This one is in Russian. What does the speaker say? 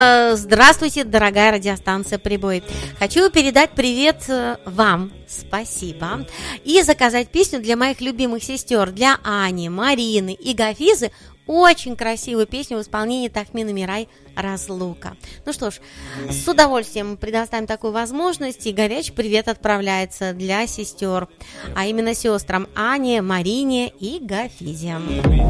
Здравствуйте, дорогая радиостанция «Прибой». Хочу передать привет вам, спасибо, и заказать песню для моих любимых сестер, для Ани, Марины и Гафизы. Очень красивую песню в исполнении Тахмина Мирай «Разлука». Ну что ж, с удовольствием предоставим такую возможность, и горячий привет отправляется для сестер, а именно сестрам Ане, Марине и Гафизе.